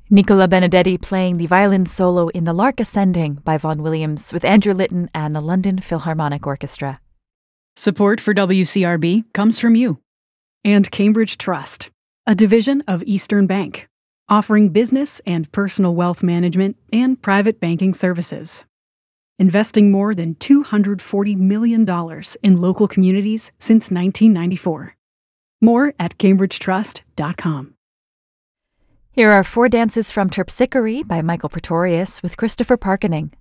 Nicola Benedetti playing the violin solo in The Lark Ascending by Vaughan Williams with Andrew Litton and the London Philharmonic Orchestra. Support for WCRB comes from you. And Cambridge Trust, a division of Eastern Bank, offering business and personal wealth management and private banking services. Investing more than $240 million in local communities since 1994. More at cambridgetrust.com. Here are 4 dances from Terpsichore by Michael Pretorius with Christopher Parkening.